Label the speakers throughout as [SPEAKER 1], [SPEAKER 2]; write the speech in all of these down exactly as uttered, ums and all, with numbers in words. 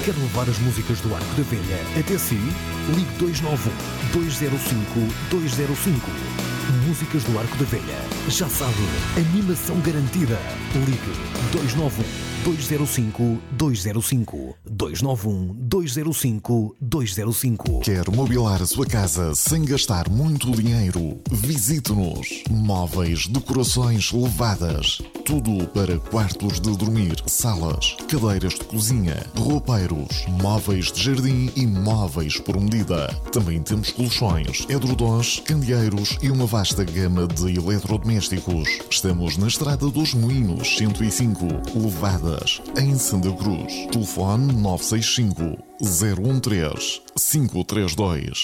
[SPEAKER 1] Quer levar as músicas do Arco da Velha até si? Ligue dois nove um, dois zero cinco, dois zero cinco. Músicas do Arco da Velha. Já sabe, animação garantida. Ligue dois nove um, dois zero cinco, dois zero cinco. dois nove um, dois zero cinco, dois zero cinco.
[SPEAKER 2] Quer mobilar a sua casa sem gastar muito dinheiro? Visite-nos. Móveis, decorações levadas. Tudo para quartos de dormir, salas, cadeiras de cozinha, roupeiros, móveis de jardim e móveis por medida. Também temos colchões, edredons, candeeiros e uma vasta gama de eletrodomésticos. Estamos na Estrada dos Moinhos, cento e cinco, Levadas, em Santa Cruz. Telefone nove seis cinco, zero um três, cinco três dois.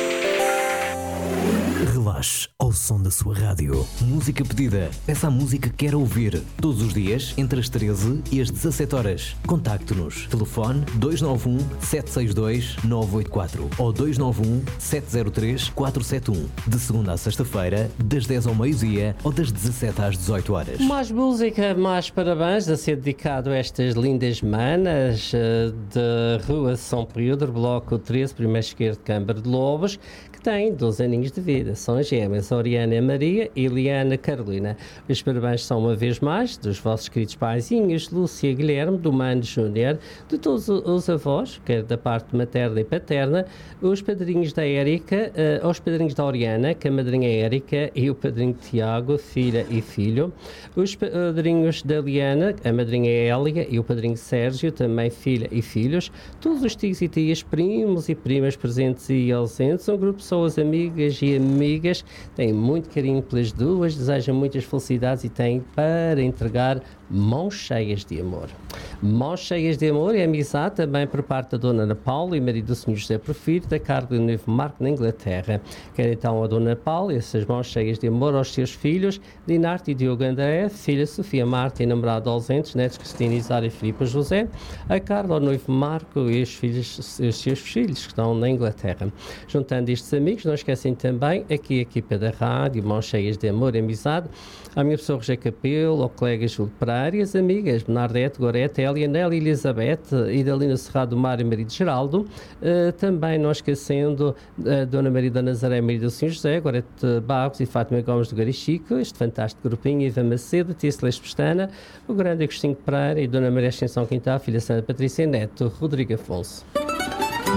[SPEAKER 1] Relaxe ao som da sua rádio. Música pedida. Peça a música que quer ouvir. Todos os dias, entre as treze e as dezassete horas. Contacte-nos. Telefone dois nove um, sete seis dois, nove oito quatro ou dois nove um, sete zero três, quatro sete um. De segunda a sexta-feira, das dez ao meio-dia ou das dezassete às dezoito horas.
[SPEAKER 3] Mais música, mais parabéns a ser dedicado a estas lindas manas uh, da Rua São Pedro, Bloco treze, primeiro esquerdo, Câmara de Lobos, que têm doze aninhos de vida. São as gêmeas Oriana Maria e Eliana Carolina. Os parabéns são uma vez mais dos vossos queridos paizinhos, Lúcia Guilherme, do Mano Júnior, de todos os avós, quer da parte materna e paterna, os padrinhos da Érica, uh, os padrinhos da Oriana, que é a madrinha Érica, e o padrinho Tiago, filha e filho, os padrinhos da Eliana, a madrinha Hélia, e o padrinho Sérgio, também filha e filhos, todos os tios e tias, primos e primas presentes e ausentes, um grupo de pessoas amigas e amigas, têm muito carinho pelas duas, desejam muitas felicidades e têm para entregar mãos cheias de amor. Mãos cheias de amor e amizade também por parte da Dona Ana Paula e marido do senhor José Porfírio, da cargo do noivo Marco na Inglaterra. Quer então a Dona Paula e essas mãos cheias de amor aos seus filhos, Dinarte e Diogo André, filha Sofia Marta e namorado ausentes, netos Cristina Isara e Filipe José, a Carla, o noivo Marco e os, filhos, os seus filhos que estão na Inglaterra. Juntando estes amigos, não esquecem também aqui a equipa da rádio, mãos cheias de amor e amizade, a minha pessoa Rogério Capelo, ao colega Júlio Pereira e as amigas Bernadette, Gorete, Elia, Nélia, Elizabeth, Idalina Serrado do Mar e marido Geraldo, uh, também não esquecendo a uh, Dona Maria da Nazaré, marido do senhor José, Gorete Barros e Fátima Gomes do Garichico, este fantástico grupinho, Iva Macedo, Tia Celeste Pestana, o grande Agostinho Pereira e Dona Maria Ascensão Quintal, filha Santa Patrícia e neto Rodrigo Afonso.